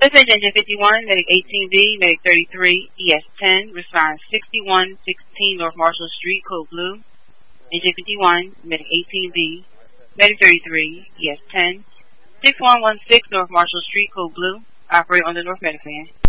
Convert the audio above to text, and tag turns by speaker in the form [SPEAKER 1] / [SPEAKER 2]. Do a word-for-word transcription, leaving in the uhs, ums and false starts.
[SPEAKER 1] This is Engine fifty-one, Medic eighteen B, Medic thirty-three, E S ten, response sixty-one sixteen North Marshall Street, Code Blue. Engine fifty-one, Medic eighteen B, Medic thirty-three, E S ten, sixty-one sixteen North Marshall Street, Code Blue. Operate on the North Medic van.